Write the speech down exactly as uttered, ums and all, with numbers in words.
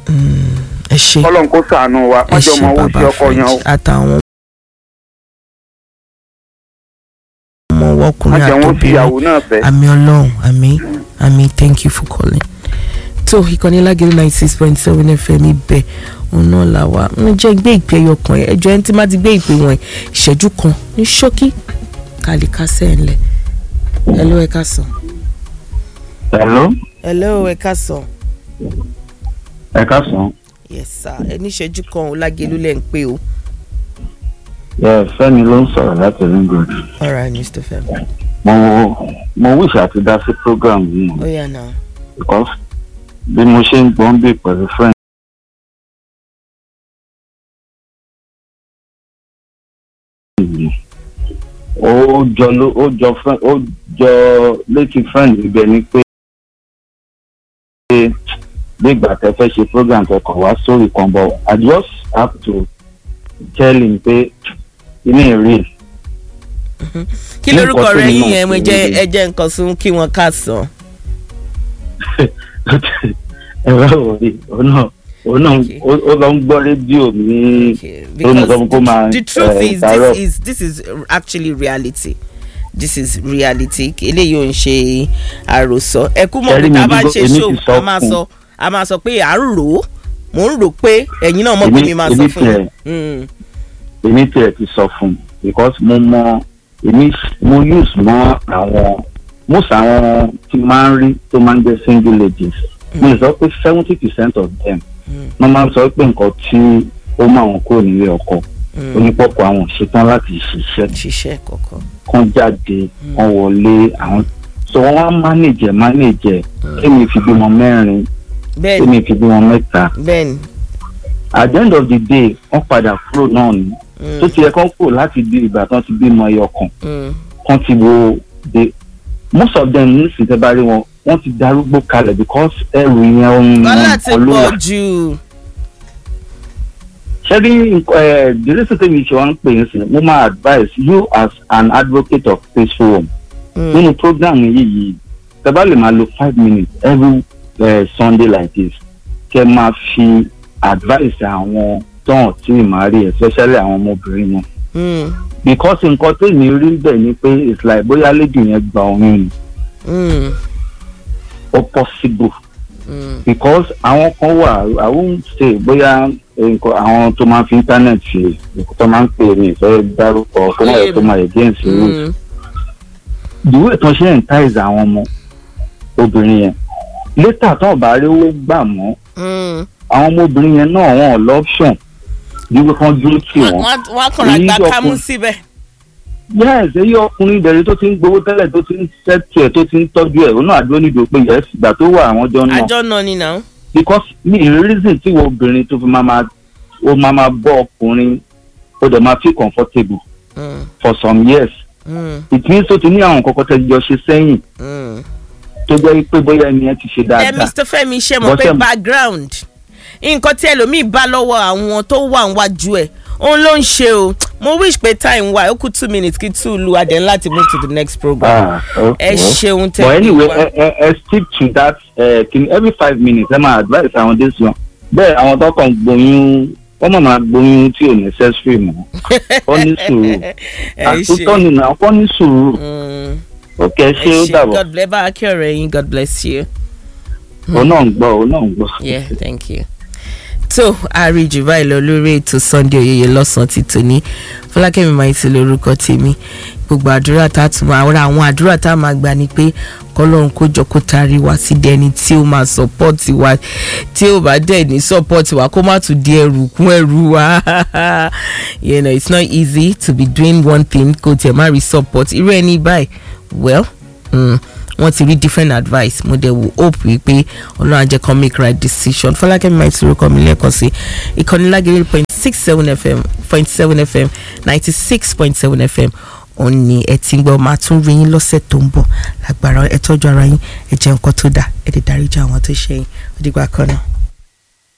ẹ ṣe Ọlọ́run kó ṣàánú wa wọ́n jọ ọmọ owó sí ọkọ yan o. àtàwọn ọmọ ọkùnrin àtòbìnrin àmì Ọlọ́run àmì àmì thank you for calling. tó ìkànnì Lágẹ̀lú ninety six point seven F M ibẹ̀ òun náà là wá ń jẹ́ gbé ìpè ẹyọ kan ẹjọ́ ẹni tí má ti gbé ìpè wọn ìṣẹ́jú kan ní ṣókí kálí kásẹ̀ ńlẹ̀. hello ẹ káàsán. hello. hello ẹ káàsán. ẹ káàsán. yes sir ẹ ní ìṣẹ́jú kan ò Lágẹ̀lú lẹ́ ń pè o. Yeah, Fẹ́mi ló ń sọ̀rọ̀ láti Ringwood. all right Mister Fẹ́mi. mo mo wish àti dá sí program yìí. ó yá náà. because bí mo ṣe ń gbọ́n bí pẹ̀lú friend. ó jọ ló ó jọ friend ó jọ létí friend ibẹ̀ ni pé nígbà tẹ́ fẹ́ ṣe program tẹ́ kàn wá sórí kan bọ̀ I just have to tell him pé inú ìrìn. kí lórúkọ rẹ yín yẹn mo jẹ ẹjẹ nǹkan sún kí wọn ká sàn. ẹ bá wò rí ọ náà ó náà ó lọ ń gbọ́ rédíò ní because the truth is this is this is actually reality this is reality eléyìí ò ń ṣe àròsọ ẹ kú mọ̀ pé tá a bá ṣe show a máa sọ a máa sọ pé à ń rò ó mò ń rò pé ẹ̀yin náà mọ̀ pé mi máa sọ fún yín. èmi tiẹ̀ ti sọ fún un because mo mọ èmi mo use mọ àwọn most àwọn tí máa ń rí tó máa ń jẹ́ single ladies mo lè sọ pé seventy percent of them wọ́n máa ń sọ pé nǹkan tí ó máa wọn kúrò nílé ọkọ onípọ̀pọ̀ àwọn ṣetán láti ṣiṣẹ́ ṣiṣẹ́ kọ̀ọ̀kan kan jáde kan wọlé àwọn so wọ́n wá manage manage kémi fi bímọ mẹ́rin kémi fi bímọ mẹ́ta at the end of the day wọ́n padà kúrò náà ni tó ti yẹ kán kúrò láti bí ìgbà tán ti bímọ ẹyọ kan kan ti wo the most of them ní ìsìnkẹ́ bá rí wọn wọ́n ti darúgbó kalẹ̀ because ẹrù yẹn ohun wọn olówó. ṣé bí the reason tẹ́mi ṣe wọ́n ń pè é sí mo máa advise you as an advocate of peaceful home nínú program yìí yìí tẹ́ bá lè máa lo five minutes every uh, Sunday like this kẹ́ máa fi advice àwọn tán tí màá rí especially àwọn ọmọbìnrin wọn. because nǹkan tó ní rí bẹ́ẹ̀ ni pé it's like bóyá lady yẹn gba oyún ni. ó possible. because àwọn kan wà I won't say bóyá àwọn tó máa fi internet ṣe tó máa ń pè ní ìfẹ́ dárúkọ tó máa yẹ tó máa yẹ against the rules. the way tó ṣe entice àwọn ọmọ obìnrin yẹn later tó bá rí owó gbà mọ́ àwọn ọmọbìnrin yẹn náà wọn ò lọ́pṣọ̀n níbi kan dúró tì wọ́n. wọ́n kàn án gba kámú síbẹ̀. yes èyí ọkùnrin ìbẹ̀rẹ̀ tó ti ń gbowó tẹ́lẹ̀ tó ti ń ṣẹ́tù ẹ̀ tó ti ń tọ́jú ẹ̀ òun náà dúró nídìí pé yes ìgbà tó wà àwọn jọ náà. àjọ náà ni náà. because ní reason tí wọ́n obìnrin tó fi máa máa ó máa máa bọ́ ọkùnrin ó dẹ̀ máa feel comfortable mm. for some years. Mm. it means tó ti ní àwọn kọ́kọ́ tẹ́ jọ ṣe sẹ́yìn. tó jẹ́ pé bóyá ẹni ẹ ti ṣe dáadáa. ẹ Mister Fẹ́mi ṣe mọ̀ pé background nǹkan tí ẹlòmíì bá lọ́wọ́ àwọn tó wà níwájú ẹ̀ òun ló ń ṣe o mo wish pé time wà ó kú two minutes kí two lu adẹ̀ láti move to the next program. ẹ ṣeun tẹ́ but anyway ẹ ẹ stick to that uh, every five minutes ẹ máa advice àwọn this one bẹ́ẹ̀ àwọn tó kàn gbóyún wọ́n mọ̀ máa gbóyún tí ò necessary mọ́ wọ́n ní sùúrù àtúntò nínú àwọn ní sùúrù. ok ṣé ó dàbọ̀. God bless bá a kí ọ̀rẹ́ yín God bless you. òun náà ń gbọ́ òun náà ń gbọ́. yeah thank you. tó àríjù báyìí lọ lórí ètò Sunday Oyeye lọ́sàn-án ti tòní Fọlákẹ́mi Maiti lórúkọ tèmi gbogbo àdúrà tá a tún máa ra àwọn àdúrà tá a máa gbà ni pé kọ́lọ́run kó jọ kó taari wá sí dẹni tí ó máa support wa tí ó bá dẹ̀ ní support wa kó má tún di ẹrù kún ẹrù wa you know it's not easy to be doing one thing kó tiẹ̀ má rí support irú ẹni báyìí well. Mm. wọ́n ti rí different advice mo dẹ̀ wò hope wípé ọlọ́run á jẹ́ kó make right decision Fọlákẹ́mi Maiti lórúkọ mi lẹ́ẹ̀kan sí ìkànnì Lágẹ̀lú point six seven F M point seven F M ninety six point seven F M òun ni ẹ ti ń gbọ́ máa tún rí yín lọ́sẹ̀ tó ń bọ̀ lágbára ẹ tọ́jú ara yín ẹ jẹ nǹkan tó dáa ẹ lè dáríjì àwọn tó ṣe yín ó dìgbà kan náà.